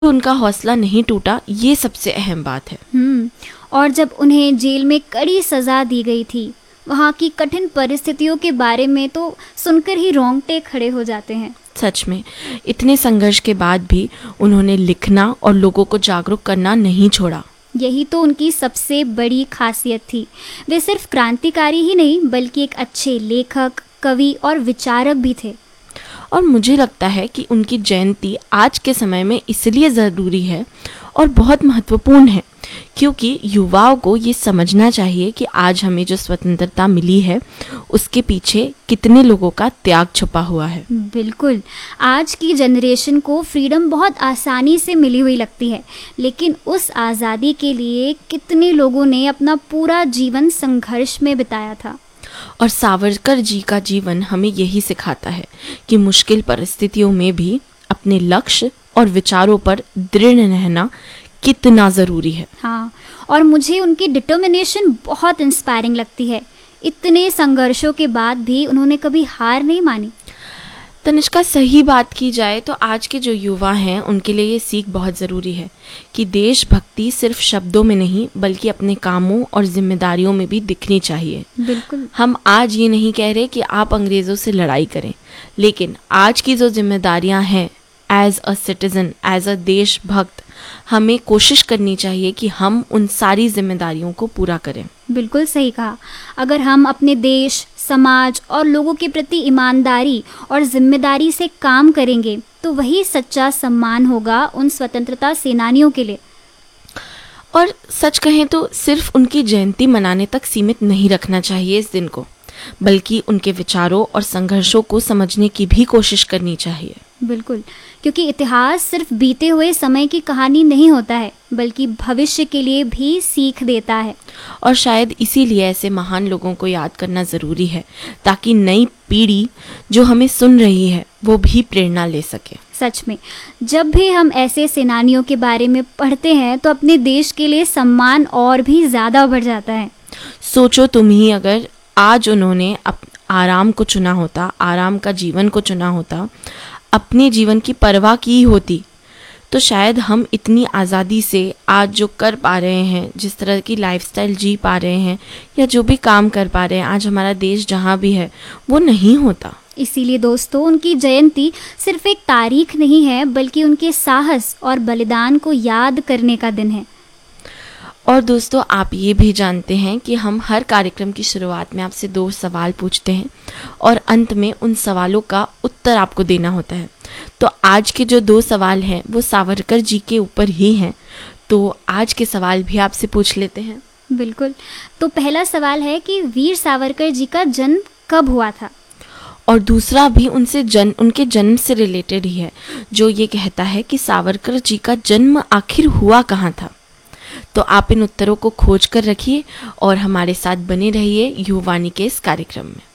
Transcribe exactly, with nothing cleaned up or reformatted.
उनका हौसला नहीं टूटा, ये सबसे अहम बात है। हम्म और जब उन्हें जेल में कड़ी सज़ा दी गई थी, वहाँ की कठिन परिस्थितियों के बारे में तो सुनकर ही रोंगटे खड़े हो जाते हैं। सच में इतने संघर्ष के बाद भी उन्होंने लिखना और लोगों को जागरूक करना नहीं छोड़ा। यही तो उनकी सबसे बड़ी खासियत थी। वे सिर्फ क्रांतिकारी ही नहीं बल्कि एक अच्छे लेखक, कवि और विचारक भी थे। और मुझे लगता है कि उनकी जयंती आज के समय में इसलिए ज़रूरी है और बहुत महत्वपूर्ण है क्योंकि युवाओं को ये समझना चाहिए कि आज हमें जो स्वतंत्रता मिली है उसके पीछे कितने लोगों का त्याग छुपा हुआ है। बिल्कुल, आज की जनरेशन को फ्रीडम बहुत आसानी से मिली हुई लगती है, लेकिन उस आज़ादी के लिए कितने लोगों ने अपना पूरा जीवन संघर्ष में बिताया था। और सावरकर जी का जीवन हमें यही सिखाता है कि मुश्किल परिस्थितियों में भी अपने लक्ष्य और विचारों पर दृढ़ रहना कितना ज़रूरी है। हाँ, और मुझे उनकी डिटर्मिनेशन बहुत इंस्पायरिंग लगती है। इतने संघर्षों के बाद भी उन्होंने कभी हार नहीं मानी। तनिष्का, सही बात की जाए तो आज के जो युवा हैं उनके लिए ये सीख बहुत ज़रूरी है कि देशभक्ति सिर्फ शब्दों में नहीं बल्कि अपने कामों और जिम्मेदारियों में भी दिखनी चाहिए। बिल्कुल, हम आज ये नहीं कह रहे कि आप अंग्रेज़ों से लड़ाई करें, लेकिन आज की जो जिम्मेदारियां हैं as a citizen, as a देशभक्त, हमें कोशिश करनी चाहिए कि हम उन सारी जिम्मेदारियों को पूरा करें। बिल्कुल सही कहा। अगर हम अपने देश, समाज और लोगों के प्रति ईमानदारी और जिम्मेदारी से काम करेंगे तो वही सच्चा सम्मान होगा उन स्वतंत्रता सेनानियों के लिए। और सच कहें तो सिर्फ उनकी जयंती मनाने तक सीमित नहीं रखना चाहिए इस दिन को, बल्कि उनके विचारों और संघर्षों को समझने की भी कोशिश करनी चाहिए। बिल्कुल, क्योंकि इतिहास सिर्फ बीते हुए समय की कहानी नहीं होता है बल्कि भविष्य के लिए भी सीख देता है। और शायद इसीलिए ऐसे महान लोगों को याद करना ज़रूरी है ताकि नई पीढ़ी जो हमें सुन रही है वो भी प्रेरणा ले सके। सच में, जब भी हम ऐसे सेनानियों के बारे में पढ़ते हैं तो अपने देश के लिए सम्मान और भी ज़्यादा बढ़ जाता है। सोचो तुम ही अगर आज उन्होंने अप आराम को चुना होता, आराम का जीवन को चुना होता, अपने जीवन की परवाह की होती, तो शायद हम इतनी आज़ादी से आज जो कर पा रहे हैं, जिस तरह की लाइफस्टाइल जी पा रहे हैं या जो भी काम कर पा रहे हैं, आज हमारा देश जहाँ भी है वो नहीं होता। इसीलिए दोस्तों, उनकी जयंती सिर्फ एक तारीख नहीं है बल्कि उनके साहस और बलिदान को याद करने का दिन है। और दोस्तों, आप ये भी जानते हैं कि हम हर कार्यक्रम की शुरुआत में आपसे दो सवाल पूछते हैं और अंत में उन सवालों का उत्तर आपको देना होता है। तो आज के जो दो सवाल हैं वो सावरकर जी के ऊपर ही हैं, तो आज के सवाल भी आपसे पूछ लेते हैं। बिल्कुल, तो पहला सवाल है कि वीर सावरकर जी का जन्म कब हुआ था? और दूसरा भी उनसे जन्म उनके जन्म से रिलेटेड ही है, जो ये कहता है कि सावरकर जी का जन्म आखिर हुआ कहाँ था। तो आप इन उत्तरों को खोज कर रखिए और हमारे साथ बने रहिए युवावाणी के इस कार्यक्रम में।